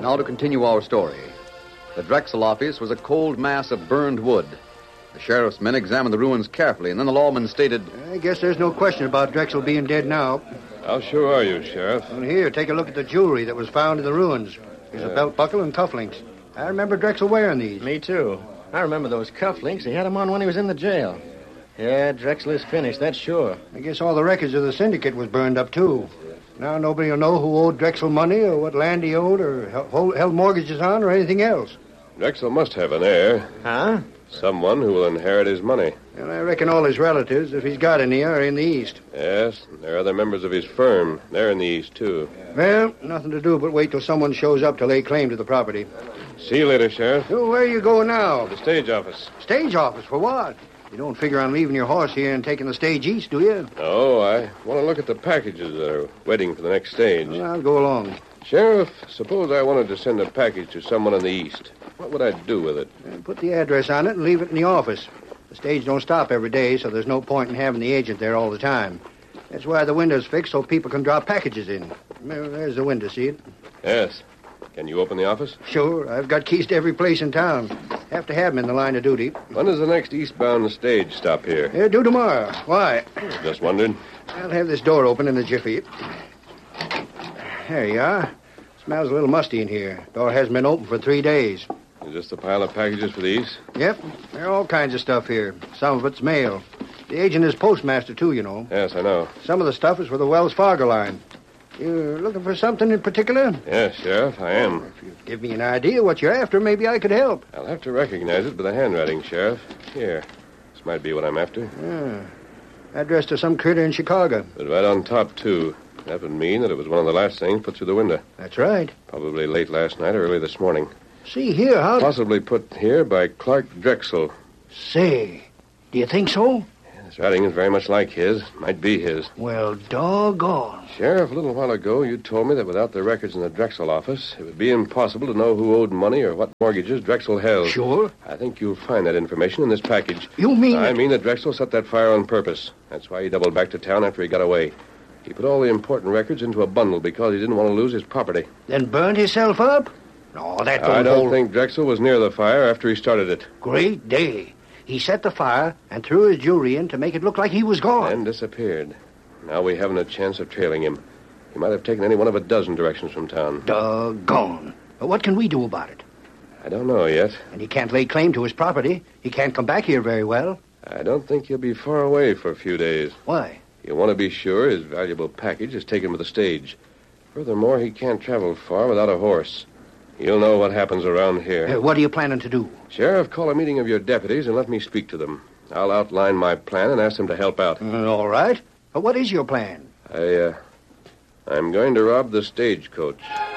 Now to continue our story. The Drexel office was a cold mass of burned wood. The sheriff's men examined the ruins carefully, and then the lawman stated, I guess there's no question about Drexel being dead now. How sure are you, Sheriff? Well, here, take a look at the jewelry that was found in the ruins. There's a belt buckle and cufflinks. I remember Drexel wearing these. Me too. I remember those cufflinks. He had them on when he was in the jail. Yeah, Drexel is finished, that's sure. I guess all the records of the syndicate was burned up, too. Now nobody will know who owed Drexel money or what land he owed or held mortgages on or anything else. Drexel must have an heir. Huh? Someone who will inherit his money. And I reckon all his relatives, if he's got any, are in the East. Yes, there are other members of his firm. They're in the East, too. Well, nothing to do but wait till someone shows up to lay claim to the property. See you later, Sheriff. So where are you going now? The stage office. Stage office? For what? You don't figure on leaving your horse here and taking the stage east, do you? No, I want to look at the packages that are waiting for the next stage. Well, I'll go along. Sheriff, suppose I wanted to send a package to someone in the East. What would I do with it? Put the address on it and leave it in the office. The stage don't stop every day, so there's no point in having the agent there all the time. That's why the window's fixed, so people can drop packages in. There's the window, see it? Yes. Can you open the office? Sure. I've got keys to every place in town. Have to have them in the line of duty. When does the next eastbound stage stop here? They're due tomorrow. Why? Just wondered. I'll have this door open in a jiffy. There you are. Smells a little musty in here. Door hasn't been open for 3 days. Is this the pile of packages for the East? Yep. There are all kinds of stuff here. Some of it's mail. The agent is postmaster, too, you know. Yes, I know. Some of the stuff is for the Wells Fargo line. You're looking for something in particular? Yes, Sheriff, I am. If you give me an idea what you're after, maybe I could help. I'll have to recognize it by the handwriting, Sheriff. Here. This might be what I'm after. Addressed to some critter in Chicago. But right on top, too. That would mean that it was one of the last things put through the window. That's right. Probably late last night or early this morning. See here, how... Possibly put here by Clark Drexel. Say, do you think so? His writing is very much like his. Might be his. Well, doggone. Sheriff, a little while ago, you told me that without the records in the Drexel office, it would be impossible to know who owed money or what mortgages Drexel held. Sure. I think you'll find that information in this package. You mean... I mean that Drexel set that fire on purpose. That's why he doubled back to town after he got away. He put all the important records into a bundle because he didn't want to lose his property. Then burned himself up? No, that don't I don't hold... think Drexel was near the fire after he started it. Great day. He set the fire and threw his jewelry in to make it look like he was gone. And disappeared. Now we haven't a chance of trailing him. He might have taken any one of a dozen directions from town. Doggone. But what can we do about it? I don't know yet. And he can't lay claim to his property. He can't come back here very well. I don't think he'll be far away for a few days. Why? You want to be sure his valuable package is taken with the stage. Furthermore, he can't travel far without a horse. You'll know what happens around here. What are you planning to do? Sheriff, call a meeting of your deputies and let me speak to them. I'll outline my plan and ask them to help out. All right. But what is your plan? I'm going to rob the stagecoach.